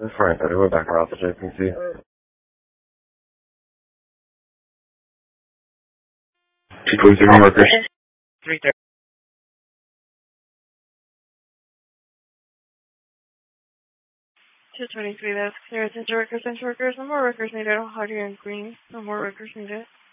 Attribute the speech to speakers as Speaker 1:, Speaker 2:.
Speaker 1: That's right. I went back around to JPC. 240 workers.
Speaker 2: 330. 223, that's clear. Attention workers, no more workers needed. Hardy and Green, no more workers needed.